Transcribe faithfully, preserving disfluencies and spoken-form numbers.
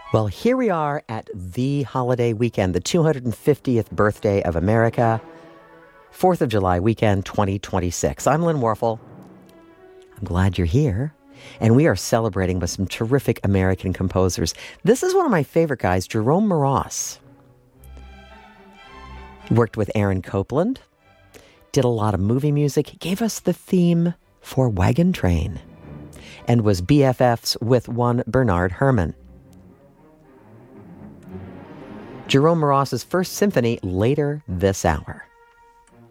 Well, here we are at the holiday weekend, the two hundred fiftieth birthday of America, fourth of July weekend, twenty twenty-six. I'm Lynn Warfel. I'm glad you're here. And we are celebrating with some terrific American composers. This is one of my favorite guys, Jerome Moross. He worked with Aaron Copland, did a lot of movie music. He gave us the theme for Wagon Train and was B F Fs with one Bernard Herrmann. Jerome Moross's First Symphony later this hour.